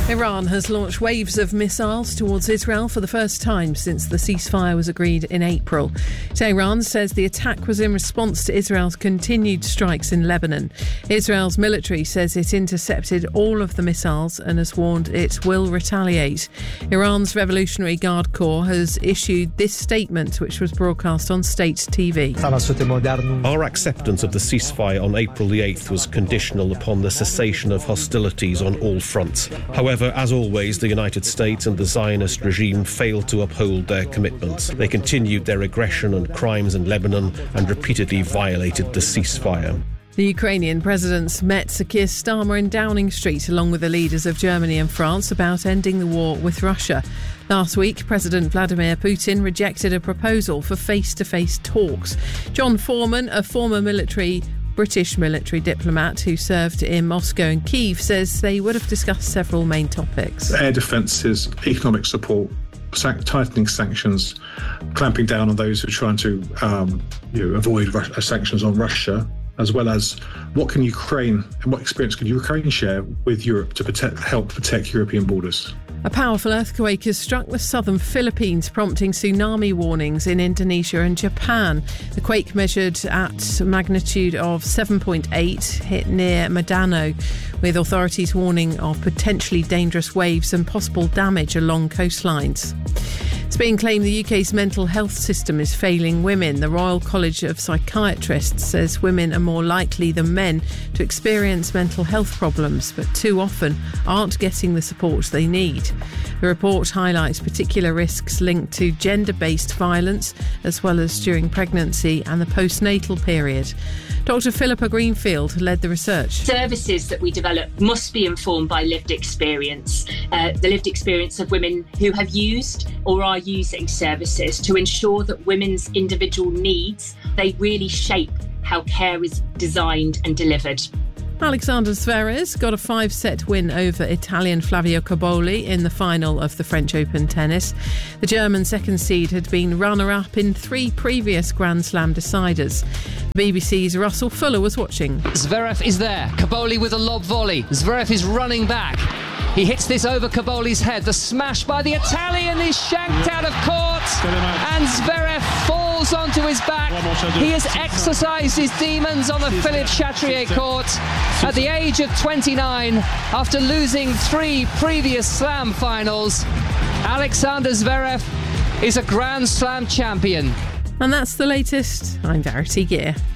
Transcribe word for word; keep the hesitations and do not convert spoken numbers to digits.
Iran has launched waves of missiles towards Israel for the first time since the ceasefire was agreed in April. Tehran says the attack was in response to Israel's continued strikes in Lebanon. Israel's military says it intercepted all of the missiles and has warned it will retaliate. Iran's Revolutionary Guard Corps has issued this statement, which was broadcast on state T V. Our acceptance of the ceasefire on April the eighth was conditional upon the cessation of hostilities on all fronts. However, as always, the United States and the Zionist regime failed to uphold their commitments. They continued their aggression and crimes in Lebanon and repeatedly violated the ceasefire. The Ukrainian presidents met Sir Keir Starmer in Downing Street along with the leaders of Germany and France about ending the war with Russia. Last week, President Vladimir Putin rejected a proposal for face-to-face talks. John Foreman, a former military British military diplomat who served in Moscow and Kyiv, says they would have discussed several main topics. Air defences, economic support, tightening sanctions, clamping down on those who are trying to um, you know, avoid Russia, sanctions on Russia, as well as what can Ukraine and what experience can Ukraine share with Europe to protect, help protect European borders. A powerful earthquake has struck the southern Philippines, prompting tsunami warnings in Indonesia and Japan. The quake, measured at a magnitude of seven point eight, hit near Mindanao, with authorities warning of potentially dangerous waves and possible damage along coastlines. It's being claimed the U K's mental health system is failing women. The Royal College of Psychiatrists says women are more likely than men to experience mental health problems, but too often aren't getting the support they need. The report highlights particular risks linked to gender-based violence, as well as during pregnancy and the postnatal period. Doctor Philippa Greenfield led the research. Services that we develop must be informed by lived experience, uh, the lived experience of women who have used or are using services, to ensure that women's individual needs, they really shape how care is designed and delivered. Alexander Zverev got a five-set win over Italian Flavio Cobolli in the final of the French Open tennis. The German second seed had been runner-up in three previous Grand Slam deciders. The B B C's Russell Fuller was watching. Zverev is there. Cobolli with a lob volley. Zverev is running back. He hits this over Cobolli's head. The smash by the Italian is shanked out of court, and Zverev falls onto his back. He has exercised his demons on the Philippe Chatrier court at the age of twenty-nine, after losing three previous Slam finals. Alexander Zverev is a Grand Slam champion. And that's the latest. I'm Verity Gear.